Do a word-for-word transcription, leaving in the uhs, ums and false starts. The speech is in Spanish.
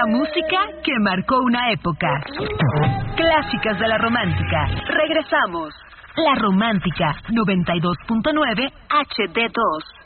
La música que marcó una época. Clásicas de la romántica. Regresamos. La Romántica noventa y dos punto nueve H D dos.